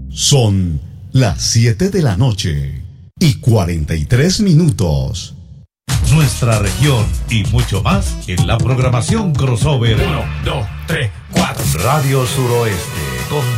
Son las 7 de la noche y 43 minutos. Nuestra región y mucho más en la programación crossover. 1, 2, 3, 4. Radio Suroeste con